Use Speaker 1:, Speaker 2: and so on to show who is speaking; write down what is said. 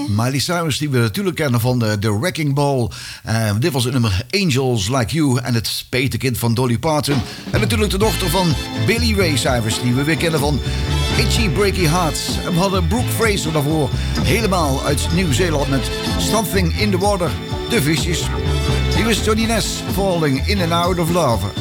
Speaker 1: Miley Cyrus, die we natuurlijk kennen van de Wrecking Ball. Dit was het nummer Angels Like You. En het petekind van Dolly Parton. En natuurlijk de dochter van Billy Ray Cyrus, die we weer kennen van Itchy Breaky Hearts. En we hadden Brooke Fraser daarvoor, helemaal uit Nieuw-Zeeland met Something in the Water, de visjes. Hier is Johnny Ness, Falling in and Out of Love.